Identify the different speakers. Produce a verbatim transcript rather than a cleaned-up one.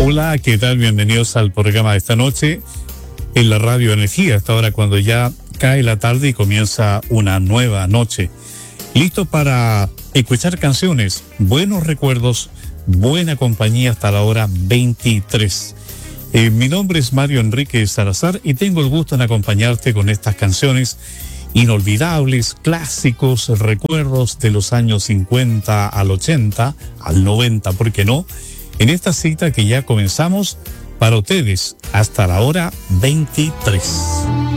Speaker 1: Hola, ¿qué tal? Bienvenidos al programa de esta noche en la Radio Energía. Hasta ahora cuando ya cae la tarde y comienza una nueva noche. Listo para escuchar canciones, buenos recuerdos, buena compañía hasta la hora veintitrés. Eh, mi nombre es Mario Enrique Salazar y tengo el gusto en acompañarte con estas canciones inolvidables, clásicos, recuerdos de los años cincuenta al ochenta, al noventa, ¿por qué no? En esta cita que ya comenzamos para ustedes hasta la hora veintitrés.